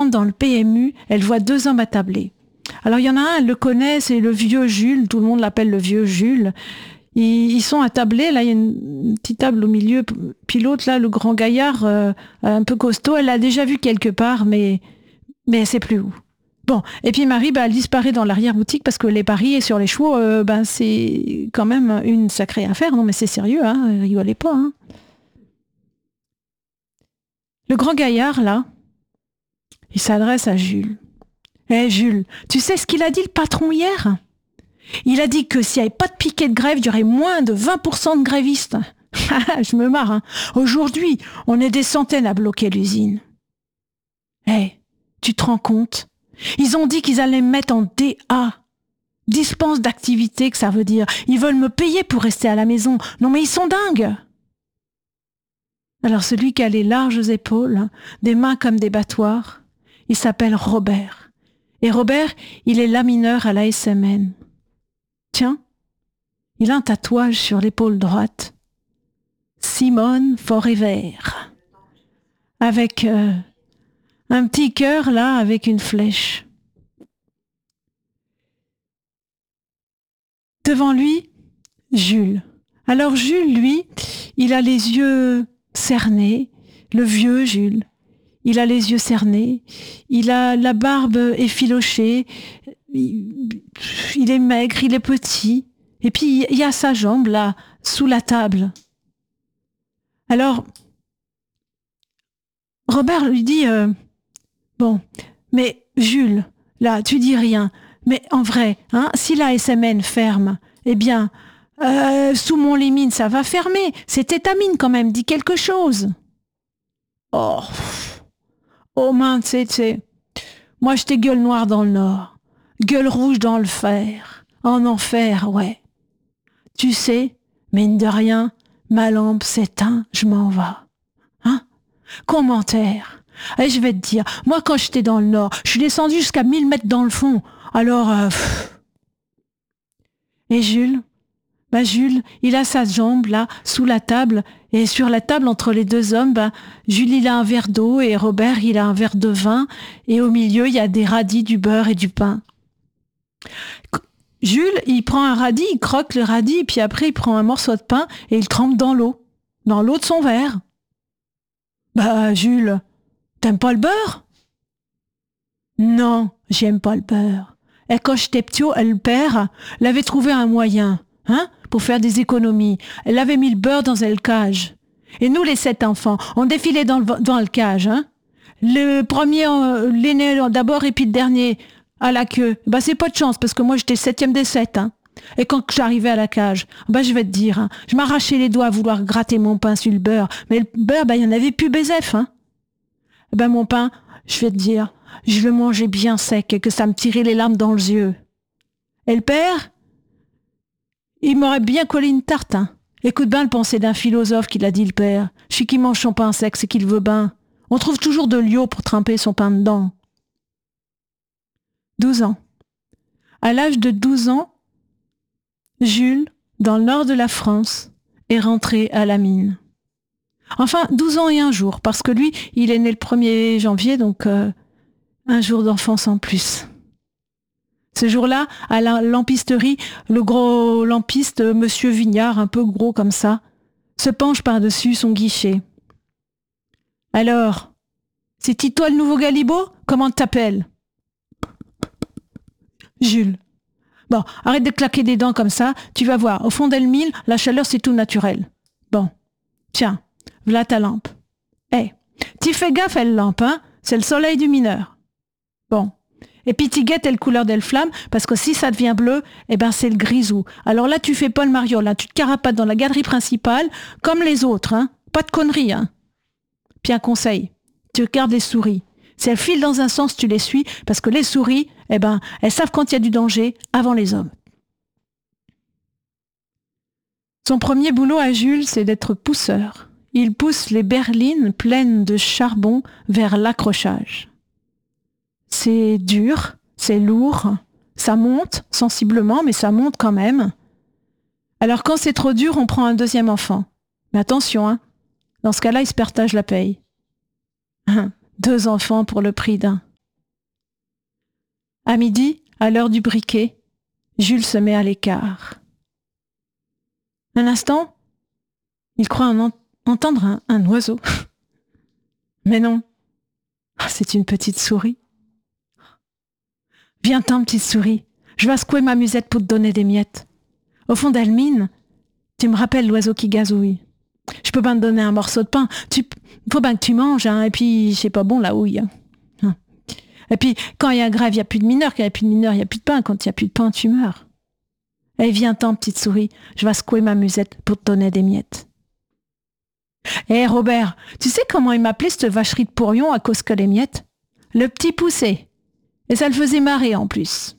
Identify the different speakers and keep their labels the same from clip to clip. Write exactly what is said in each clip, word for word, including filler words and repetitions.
Speaker 1: rentre dans le P M U, elle voit deux hommes attablés. Alors il y en a un, elle le connaît, c'est le vieux Jules, tout le monde l'appelle le vieux Jules. Ils, ils sont attablés, là il y a une petite table au milieu, puis l'autre là, le grand gaillard, euh, un peu costaud, elle l'a déjà vu quelque part, mais, mais elle ne sait plus où. Bon, et puis Marie, bah, elle disparaît dans l'arrière-boutique parce que les paris et sur les chevaux, euh, bah, c'est quand même une sacrée affaire. Non mais c'est sérieux, hein, rigolez pas. Hein. Le grand gaillard, là, il s'adresse à Jules. Eh hey, Jules, tu sais ce qu'il a dit le patron hier ? Il a dit que s'il n'y avait pas de piquet de grève, il y aurait moins de vingt pour cent de grévistes. Je me marre, hein. Aujourd'hui, on est des centaines à bloquer l'usine. Eh, hey, tu te rends compte ? Ils ont dit qu'ils allaient me mettre en D A. Dispense d'activité, que ça veut dire. Ils veulent me payer pour rester à la maison. Non mais ils sont dingues. Alors celui qui a les larges épaules, des mains comme des battoirs, il s'appelle Robert. Et Robert, il est lamineur à la S M N. Tiens, il a un tatouage sur l'épaule droite. Simone Forever. Avec euh, un petit cœur là, avec une flèche. Devant lui, Jules. Alors Jules, lui, il a les yeux cernés, le vieux Jules. Il a les yeux cernés, il a la barbe effilochée, il, il est maigre, il est petit. Et puis il y a sa jambe là, sous la table. Alors, Robert lui dit, euh, bon, mais Jules, là, tu dis rien. Mais en vrai, hein, si la S M N ferme, eh bien, euh, sous mon les mines, ça va fermer. C'est Étamine quand même, dis quelque chose. Oh, oh mince, tu sais, tu sais. Moi, j'étais gueule noire dans le Nord, gueule rouge dans le fer, en enfer, ouais. Tu sais, mine de rien, ma lampe s'éteint, je m'en vais. Hein? Commentaire. Et je vais te dire, moi, quand j'étais dans le Nord, je suis descendu jusqu'à mille mètres dans le fond. Alors, euh, et Jules, bah Jules, il a sa jambe là, sous la table, et sur la table entre les deux hommes, bah, Jules il a un verre d'eau et Robert il a un verre de vin, et au milieu il y a des radis, du beurre et du pain. Jules, il prend un radis, il croque le radis, et puis après il prend un morceau de pain et il trempe dans l'eau, dans l'eau de son verre. Bah Jules, t'aimes pas le beurre ? Non, j'aime pas le beurre. Et quand j'étais petit, elle, le père, elle avait trouvé un moyen, hein, pour faire des économies. Elle avait mis le beurre dans le cage. Et nous, les sept enfants, on défilait dans le, dans le cage, hein. Le premier, euh, l'aîné d'abord, et puis le dernier, à la queue. Bah, c'est pas de chance, parce que moi, j'étais le septième des sept, hein. Et quand j'arrivais à la cage, bah, je vais te dire, hein, je m'arrachais les doigts à vouloir gratter mon pain sur le beurre. Mais le beurre, bah, il y en avait plus bézef, hein. Ben, mon pain, je vais te dire, je le mangeais bien sec et que ça me tirait les larmes dans les yeux. Et le père, il m'aurait bien collé une tarte. Hein. Écoute bien le pensée d'un philosophe qui l'a dit le père. Celui qui mange son pain sec, c'est qu'il veut ben. On trouve toujours de l'eau pour tremper son pain dedans. douze ans. À l'âge de douze ans, Jules, dans le nord de la France, est rentré à la mine. Enfin, douze ans et un jour, parce que lui, il est né le premier janvier, donc euh, un jour d'enfance en plus. Ce jour-là, à la lampisterie, le gros lampiste, monsieur Vignard, un peu gros comme ça, se penche par-dessus son guichet. « Alors, c'est toi le nouveau Galibot ? Comment t'appelles ?»« Jules. »« Bon, arrête de claquer des dents comme ça, tu vas voir, au fond d'Elmile, la chaleur c'est tout naturel. Bon, tiens. V'là ta lampe. Eh, hey, t'y fais gaffe, elle lampe, hein? C'est le soleil du mineur. Bon. Et puis t'y guettes elle couleur d'elle flamme, parce que si ça devient bleu, eh ben c'est le grisou. Alors là, tu fais pas le mariole, hein? Tu te carapates dans la galerie principale, comme les autres, hein? Pas de conneries, hein? Puis un conseil, tu regardes les souris. Si elles filent dans un sens, tu les suis, parce que les souris, eh ben, elles savent quand il y a du danger, avant les hommes. Son premier boulot à Jules, c'est d'être pousseur. Il pousse les berlines pleines de charbon vers l'accrochage. C'est dur, c'est lourd, ça monte sensiblement, mais ça monte quand même. Alors quand c'est trop dur, on prend un deuxième enfant. Mais attention, hein, dans ce cas-là, ils se partagent la paye. Deux enfants pour le prix d'un. À midi, à l'heure du briquet, Jules se met à l'écart. Un instant, il croit en ent- entendre un, un oiseau. Mais non, c'est une petite souris. Viens-t'en, petite souris, je vais secouer ma musette pour te donner des miettes. Au fond d'Elmine, tu me rappelles l'oiseau qui gazouille. Je peux bien te donner un morceau de pain. Tu, faut bien que tu manges, hein, et puis c'est pas bon la houille. Hein. Et puis, quand il y a grève, il n'y a plus de mineurs. Quand il n'y a plus de mineurs, il n'y a plus de pain. Quand il n'y a plus de pain, tu meurs. Eh, viens-t'en, petite souris, je vais secouer ma musette pour te donner des miettes. Eh, Robert, tu sais comment il m'appelait cette vacherie de pourrion à cause que les miettes? Le petit poussé. Et ça le faisait marrer en plus.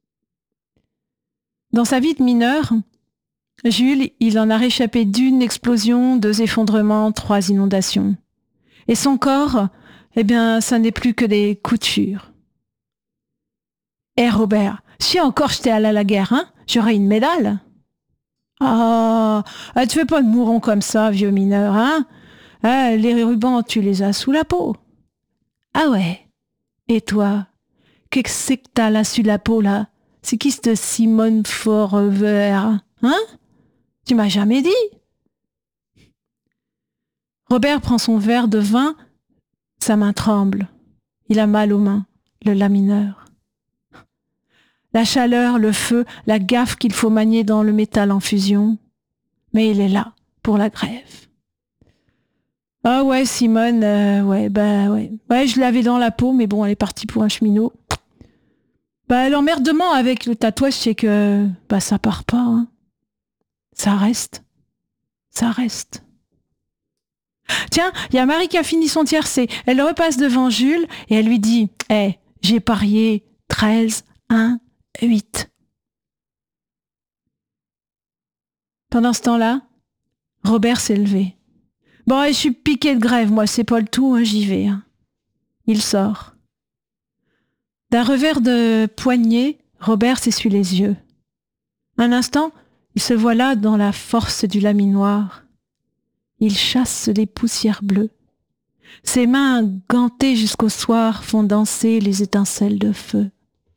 Speaker 1: Dans sa vie de mineur, Jules, il en a réchappé d'une explosion, deux effondrements, trois inondations. Et son corps, eh bien, ça n'est plus que des coutures. Eh Robert, si encore j'étais allé à la guerre, hein, j'aurais une médaille. Ah, ah, tu fais pas de mouron comme ça, vieux mineur, hein? Ah, les rubans, tu les as sous la peau. Ah ouais. Et toi, qu'est-ce que c'est que t'as là sous la peau, là? C'est qui cette Simone Forever, hein? Tu m'as jamais dit. Robert prend son verre de vin, sa main tremble. Il a mal aux mains, le la mineur. La chaleur, le feu, la gaffe qu'il faut manier dans le métal en fusion. Mais il est là, pour la grève. Ah ouais, Simone, euh, ouais, bah ouais. Ouais, je l'avais dans la peau, mais bon, elle est partie pour un cheminot. Bah, l'emmerdement avec le tatouage, c'est que, bah, ça part pas, hein. Ça reste. Ça reste. Tiens, il y a Marie qui a fini son tiercé. Elle repasse devant Jules et elle lui dit « Eh, j'ai parié treize, un, huit. » Pendant ce temps-là, Robert s'est levé. « Bon, je suis piqué de grève, moi, c'est pas le tout, hein, j'y vais. Hein. » Il sort. D'un revers de poignet, Robert s'essuie les yeux. Un instant, il se voit là dans la force du laminoir. Il chasse les poussières bleues. Ses mains gantées jusqu'au soir font danser les étincelles de feu.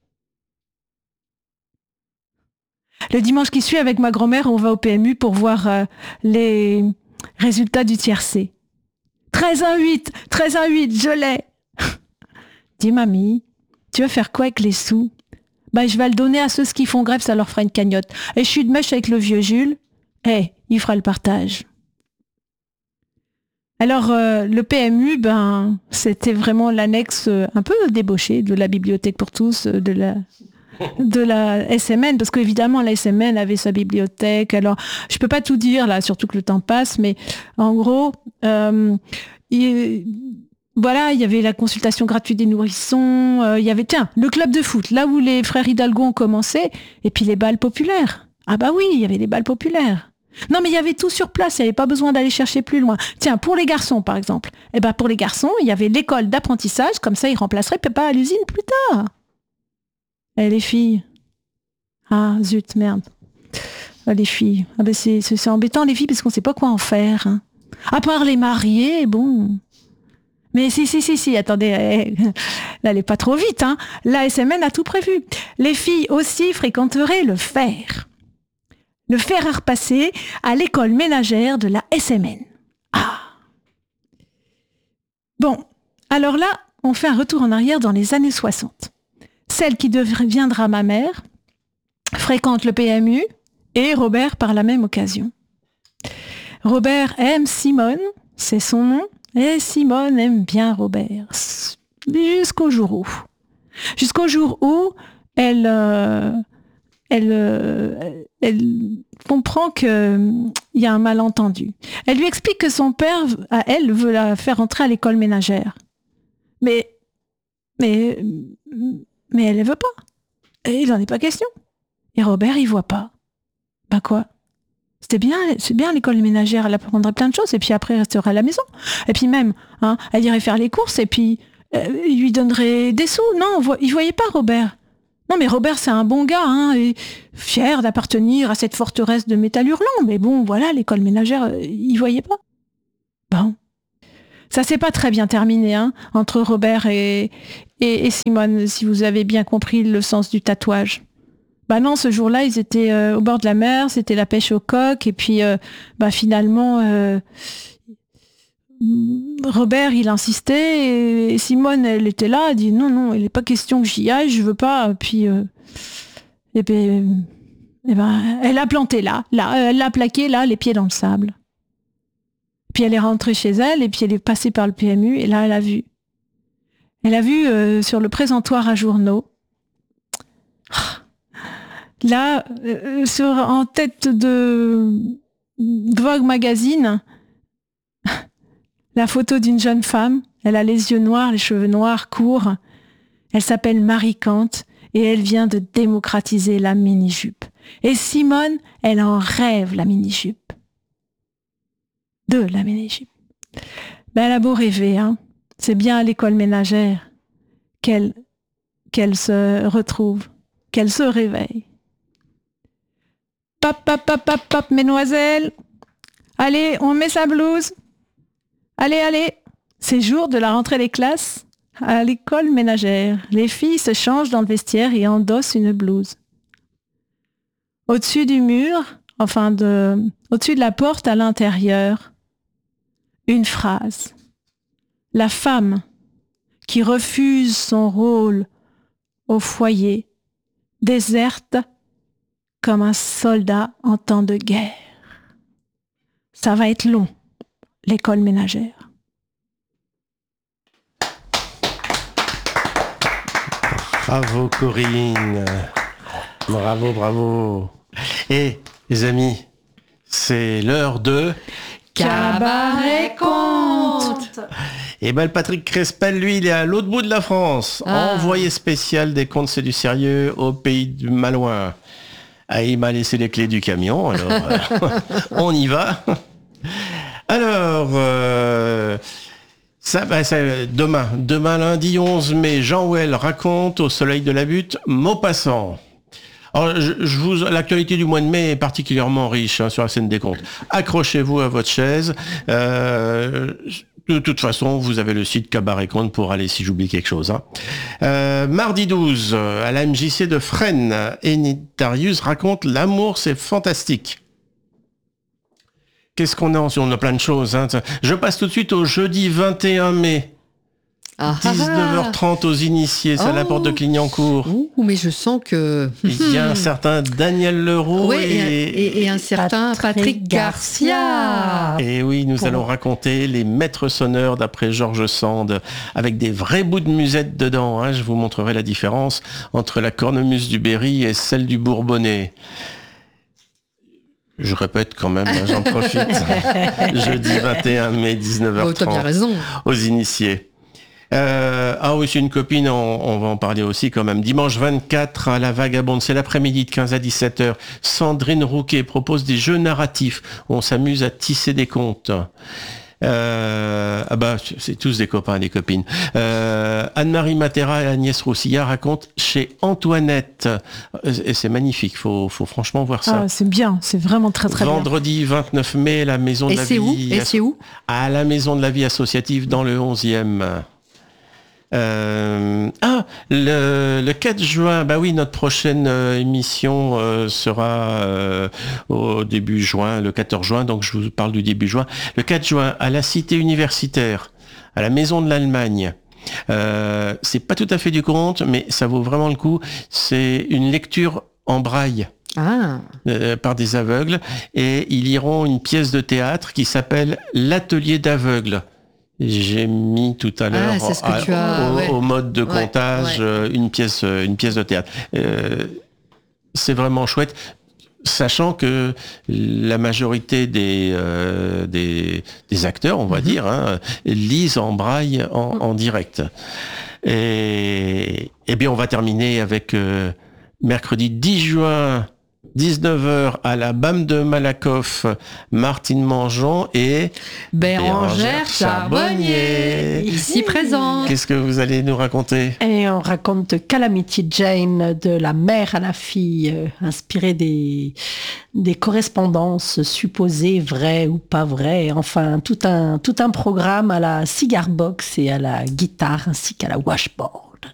Speaker 1: Le dimanche qui suit, avec ma grand-mère, on va au P M U pour voir euh, les résultats du tiercé. treize un huit, treize un huit, je l'ai. Dis mamie, tu vas faire quoi avec les sous? Ben, je vais le donner à ceux qui font grève, ça leur fera une cagnotte. Et je suis de mèche avec le vieux Jules. Eh, hey, il fera le partage. Alors, euh, le P M U, ben, c'était vraiment l'annexe euh, un peu débauchée de la bibliothèque pour tous, euh, de la, de la S M N, parce qu'évidemment, la S M N avait sa bibliothèque. Alors, je peux pas tout dire, là, surtout que le temps passe, mais en gros, euh, il, voilà, il y avait la consultation gratuite des nourrissons, euh, il y avait, tiens, le club de foot, là où les frères Hidalgo ont commencé, et puis les balles populaires. Ah bah oui, il y avait les balles populaires. Non, mais il y avait tout sur place, il n'y avait pas besoin d'aller chercher plus loin. Tiens, pour les garçons, par exemple. Eh ben, pour les garçons, il y avait l'école d'apprentissage, comme ça, ils remplaceraient papa à l'usine plus tard. Eh, les filles. Ah, zut, merde. Ah, les filles. Ah, ben, c'est, c'est, c'est embêtant, les filles, parce qu'on ne sait pas quoi en faire. Hein. À part les mariés, bon. Mais si, si, si, si, attendez, eh, n'allez pas trop vite. Hein. La S M N a tout prévu. Les filles aussi fréquenteraient le fer. Le fer à repasser à l'école ménagère de la S M N. Ah. Bon, alors là, on fait un retour en arrière dans les années soixante. Celle qui deviendra ma mère fréquente le P M U et Robert par la même occasion. Robert aime Simone, c'est son nom, et Simone aime bien Robert. Jusqu'au jour où. Jusqu'au jour où elle... Euh, Elle, euh, elle comprend qu'il euh, y a un malentendu. Elle lui explique que son père, à elle, veut la faire entrer à l'école ménagère. Mais, mais, mais elle ne veut pas. Et il n'en est pas question. Et Robert, il voit pas. Ben quoi? C'était bien, c'est bien l'école ménagère, elle apprendrait plein de choses, et puis après, elle resterait à la maison. Et puis même, hein, elle irait faire les courses, et puis euh, il lui donnerait des sous. Non, il ne voyait pas Robert. Non, mais Robert, c'est un bon gars, hein, et fier d'appartenir à cette forteresse de métal hurlant. Mais bon, voilà, l'école ménagère, euh, il voyait pas. Bon. Ça s'est pas très bien terminé, hein, entre Robert et, et, et Simone, si vous avez bien compris le sens du tatouage. Bah non, ce jour-là, ils étaient euh, au bord de la mer, c'était la pêche au coq, et puis euh, bah finalement, euh, Robert, il insistait, et Simone, elle était là, elle dit non, non, il n'est pas question que j'y aille, je veux pas. Puis, euh, et ben, et ben, elle a planté là, là, elle l'a plaqué là, les pieds dans le sable. Puis elle est rentrée chez elle, et puis elle est passée par le P M U, et là, elle a vu. Elle a vu euh, sur le présentoir à journaux. Là, euh, sur, en tête de Vogue Magazine, la photo d'une jeune femme. Elle a les yeux noirs, les cheveux noirs, courts. Elle s'appelle Marie Kant et elle vient de démocratiser la mini-jupe. Et Simone, elle en rêve, la mini-jupe. De la mini-jupe. Ben, elle a beau rêver, hein. C'est bien à l'école ménagère qu'elle, qu'elle se retrouve, qu'elle se réveille. Pop, pop, pop, pop, pop, mesdemoiselles. Allez, on met sa blouse. Allez, allez. C'est jour de la rentrée des classes à l'école ménagère. Les filles se changent dans le vestiaire et endossent une blouse. Au-dessus du mur, enfin de, au-dessus de la porte à l'intérieur, une phrase. La femme qui refuse son rôle au foyer déserte comme un soldat en temps de guerre. Ça va être long, l'école ménagère.
Speaker 2: Bravo Corinne. Bravo, bravo. Et les amis, c'est l'heure de...
Speaker 3: Cabaret Conte.
Speaker 2: Et ben le Patrick Crespel, lui, il est à l'autre bout de la France. Ah. Envoyé spécial des contes, c'est du sérieux au pays du Malouin. Ah, il m'a laissé les clés du camion, alors euh, on y va. Alors, euh, ça, bah, ça, demain, demain lundi onze mai, Jean Houel raconte au soleil de la butte Maupassant. Alors, je, je vous, l'actualité du mois de mai est particulièrement riche hein, sur la scène des contes. Accrochez-vous à votre chaise. Euh, de toute façon, vous avez le site Cabaret Conte pour aller si j'oublie quelque chose. Hein. Euh, mardi douze, à la M J C de Fresnes, Enid Darius raconte L'amour, c'est fantastique. Qu'est-ce qu'on a ensuite ? On a plein de choses. Hein. Je passe tout de suite au jeudi vingt et un mai. Ah, dix-neuf heures trente aux initiés, c'est oh. à la porte de Clignancourt.
Speaker 3: Ouh, mais je sens que...
Speaker 2: Il y a un certain Daniel Leroux
Speaker 3: oui,
Speaker 2: et...
Speaker 3: Et, et un certain Patrick, Patrick Garcia.
Speaker 2: Et oui, nous Pour... allons raconter les maîtres sonneurs d'après Georges Sand, avec des vrais bouts de musette dedans. Hein. Je vous montrerai la différence entre la cornemuse du Berry et celle du Bourbonnais. Je répète quand même, hein, j'en profite. Jeudi vingt et un mai, dix-neuf heures trente, oh, t'as bien raison. Aux initiés. Euh, ah oui, c'est une copine, on, on va en parler aussi quand même. Dimanche vingt-quatre à la Vagabonde, c'est l'après-midi de quinze à dix-sept heures. Sandrine Rouquet propose des jeux narratifs. On s'amuse à tisser des contes. Euh, ah bah, c'est tous des copains et des copines. Euh, Anne-Marie Matera et Agnès Roussillard racontent chez Antoinette. Et c'est magnifique, faut, faut franchement voir ça.
Speaker 1: Ah, c'est bien, c'est vraiment très très
Speaker 2: Vendredi
Speaker 1: bien.
Speaker 2: Vendredi vingt-neuf mai, la Maison de
Speaker 3: et
Speaker 2: la
Speaker 3: c'est
Speaker 2: Vie...
Speaker 3: Où et c'est où
Speaker 2: À la Maison de la Vie associative dans le onzième. Euh, ah, le, le quatre juin, bah oui, notre prochaine euh, émission euh, sera euh, au début juin, le quatorze juin, donc je vous parle du début juin. Le quatre juin, à la Cité universitaire, à la Maison de l'Allemagne. Euh, c'est pas tout à fait du conte, mais ça vaut vraiment le coup. C'est une lecture en braille.
Speaker 3: Ah.
Speaker 2: Euh, par des aveugles, et ils liront une pièce de théâtre qui s'appelle L'Atelier d'aveugles. J'ai mis tout à l'heure
Speaker 3: ah,
Speaker 2: à,
Speaker 3: as,
Speaker 2: au,
Speaker 3: ouais.
Speaker 2: au mode de comptage ouais, ouais. une pièce, une pièce de théâtre. Euh, c'est vraiment chouette, sachant que la majorité des euh, des, des acteurs, on va mm-hmm. dire, hein, lisent en braille en, mm. en direct. Et, et bien, on va terminer avec euh, mercredi dix juin. dix-neuf heures à la B A M de Malakoff, Martine Mangeon et
Speaker 3: Bérangère Charbonnier, ici présent.
Speaker 2: Qu'est-ce que vous allez nous raconter ?
Speaker 4: Et on raconte Calamity Jane, de la mère à la fille, euh, inspirée des, des correspondances supposées vraies ou pas vraies. Enfin, tout un, tout un programme à la cigar box et à la guitare ainsi qu'à la washboard.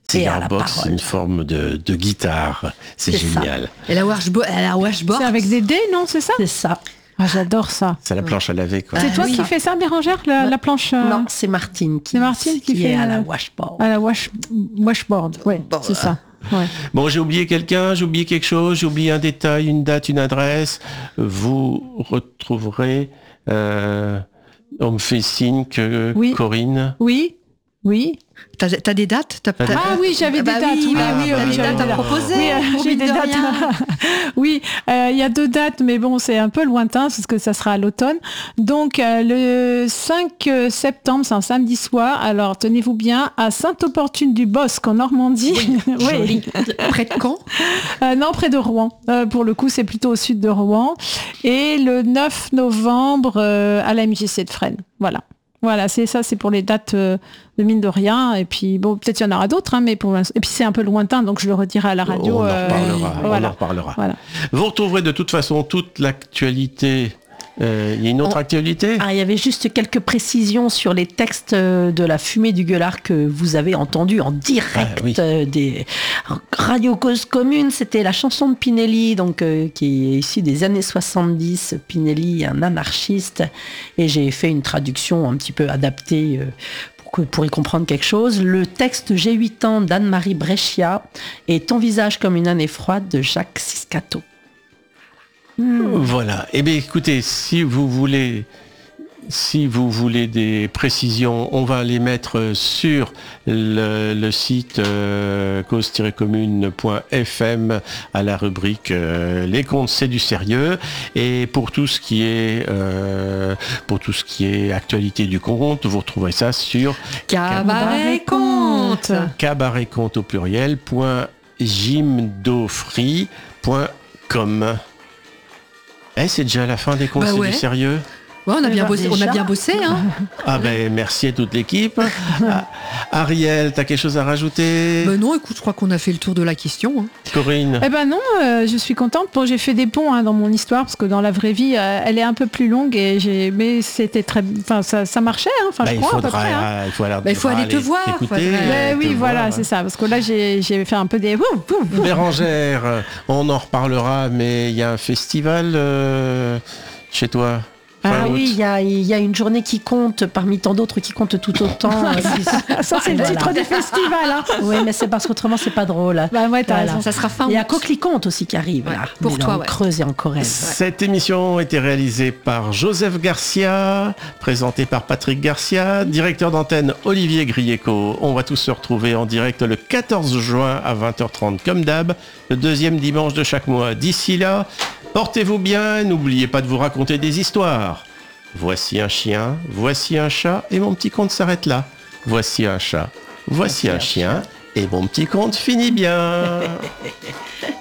Speaker 4: Et à
Speaker 2: Cigar
Speaker 4: la
Speaker 2: box, c'est
Speaker 4: parole.
Speaker 2: une forme de, de guitare. C'est,
Speaker 4: C'est ça.
Speaker 2: génial.
Speaker 3: Et la washboard, la washboard.
Speaker 1: C'est avec des dés, non, c'est ça?
Speaker 4: C'est ça.
Speaker 1: Ah, j'adore ça.
Speaker 2: C'est la planche à laver, quoi.
Speaker 1: C'est toi
Speaker 3: oui.
Speaker 1: qui fais ça, Bérangère, la, la planche euh,
Speaker 4: Non, c'est Martine qui,
Speaker 1: C'est Martine qui fait,
Speaker 4: est à la
Speaker 1: euh,
Speaker 4: washboard.
Speaker 1: à la wash, washboard? Ouais,
Speaker 3: Bon,
Speaker 1: c'est ça. Ouais.
Speaker 2: Bon, j'ai oublié quelqu'un, j'ai oublié quelque chose, j'ai oublié un détail, une date, une adresse. Vous retrouverez... Euh, on me fait signe que
Speaker 1: Oui.
Speaker 2: Corinne...
Speaker 1: Oui, oui.
Speaker 3: T'as, t'as des dates t'as, t'as-
Speaker 1: Ah oui, j'avais
Speaker 3: Bah
Speaker 1: des dates. Oui,
Speaker 3: bah
Speaker 1: oui,
Speaker 3: t'as
Speaker 1: oui,
Speaker 3: des
Speaker 1: j'avais
Speaker 3: dates
Speaker 1: des
Speaker 3: à
Speaker 1: dates.
Speaker 3: proposer.
Speaker 1: Oui, euh,
Speaker 3: au
Speaker 1: j'ai
Speaker 3: mine
Speaker 1: des
Speaker 3: de
Speaker 1: dates.
Speaker 3: rien.
Speaker 1: Oui, euh, il y a deux dates, mais bon, c'est un peu lointain parce que ça sera à l'automne. Donc, euh, le cinq septembre, c'est un samedi soir. Alors, tenez-vous bien, à Sainte-Opportune-du-Bosc, en Normandie.
Speaker 3: Joli. Près de Caen.
Speaker 1: Euh, non, près de Rouen. Euh, pour le coup, c'est plutôt au sud de Rouen. Et le neuf novembre, euh, à la M J C de Fresnes. Voilà. Voilà, c'est ça, c'est pour les dates euh, de mine de rien. Et puis, bon, peut-être il y en aura d'autres, hein, mais pour l'instant- et puis c'est un peu lointain, donc je le redirai à la radio.
Speaker 2: On en
Speaker 1: euh,
Speaker 2: reparlera. On en
Speaker 1: voilà.
Speaker 2: reparlera.
Speaker 1: Voilà.
Speaker 2: Vous retrouverez de toute façon toute l'actualité. Euh, Il y a une autre
Speaker 4: On-
Speaker 2: actualité
Speaker 4: Ah, il y avait juste quelques précisions sur les textes euh, de la fumée du gueulard que vous avez entendu en direct
Speaker 2: Ah, oui.
Speaker 4: euh, des Radio Cause Commune. C'était la chanson de Pinelli, donc euh, qui est issue des années soixante-dix. Pinelli, un anarchiste, et j'ai fait une traduction un petit peu adaptée. Euh, pour que- pour y comprendre quelque chose. Le texte J'ai huit ans d'Anne-Marie Brescia et Ton visage comme une année froide de Jacques Siscato.
Speaker 2: Voilà. Eh bien, écoutez, si vous voulez, si vous voulez des précisions, on va les mettre sur le, le site euh, cause tiret commune point f m à la rubrique euh, Les comptes, c'est du sérieux. Et pour tout ce qui est, euh, pour tout ce qui est actualité du compte, vous retrouverez ça sur
Speaker 3: Cabaret Compte.
Speaker 2: cabaret compte au pluriel point jimdofree point com. Eh, c'est déjà la fin des comptes,
Speaker 3: Bah
Speaker 2: c'est
Speaker 3: ouais.
Speaker 2: du sérieux.
Speaker 3: Ouais, on a
Speaker 4: Eh
Speaker 3: bien
Speaker 4: ben,
Speaker 3: bossé, on a
Speaker 4: déjà.
Speaker 3: bien bossé, hein.
Speaker 2: Ah ben merci à toute l'équipe. Ah, Ariel, t'as quelque chose à rajouter?
Speaker 3: Ben non, écoute, je crois qu'on a fait le tour de la question. hein.
Speaker 2: Corinne?
Speaker 1: Eh ben non, euh, je suis contente. Bon, j'ai fait des ponts hein, dans mon histoire parce que dans la vraie vie, euh, elle est un peu plus longue et j'ai, mais c'était très, enfin ça, ça marchait. Hein, enfin
Speaker 2: Bah,
Speaker 1: je
Speaker 2: il
Speaker 1: crois à peu
Speaker 2: faudra,
Speaker 1: près. Hein.
Speaker 2: euh, il faut aller,
Speaker 3: Bah, il faut aller te voir,
Speaker 2: t'écouter,
Speaker 3: faudrait-
Speaker 1: Mais
Speaker 2: te
Speaker 1: oui, voilà,
Speaker 2: voir.
Speaker 1: c'est ça. Parce que là, j'ai, j'ai fait un peu des. Ouh, ouh, ouh.
Speaker 2: Bérangère, euh, on en reparlera, mais il y a un festival euh, chez toi. fin
Speaker 4: Ah
Speaker 2: août.
Speaker 4: oui, il y a, il y a une journée qui compte parmi tant d'autres qui comptent tout autant.
Speaker 1: Ça, c'est le
Speaker 4: Voilà.
Speaker 1: titre du festival. Hein.
Speaker 4: Oui, mais c'est parce qu'autrement, c'est pas drôle.
Speaker 1: Bah ouais, t'as
Speaker 4: Voilà.
Speaker 1: raison.
Speaker 3: Ça sera fin
Speaker 4: Il y a
Speaker 3: août.
Speaker 4: Coquelicot aussi qui arrive,
Speaker 3: Ouais,
Speaker 4: là.
Speaker 3: pour
Speaker 4: Mais
Speaker 3: toi,
Speaker 4: dans
Speaker 3: ouais.
Speaker 4: Creuse et en Corrèze.
Speaker 2: Cette émission a été réalisée par Joseph Garcia, présentée par Patrick Garcia, directeur d'antenne Olivier Grieco. On va tous se retrouver en direct le quatorze juin à vingt heures trente comme d'hab, le deuxième dimanche de chaque mois. D'ici là, portez-vous bien, n'oubliez pas de vous raconter des histoires. Voici un chien, voici un chat, et mon petit conte s'arrête là. Voici un chat, voici un chien, et mon petit conte finit bien.